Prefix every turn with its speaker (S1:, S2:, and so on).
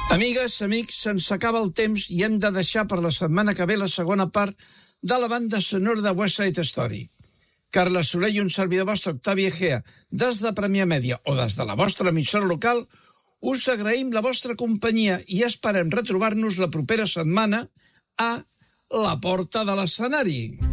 S1: Amigues, amics, se'ns acaba el temps i hem de deixar per la setmana que ve la segona part de la banda sonora de West Side Story. Carles Soler i un servidor vostre, Octavi Egea, des de Premià Mèdia o des de la vostra emissora local, us agraïm la vostra companyia i esperem retrobar-nos la propera setmana a La Porta de l'Escenari.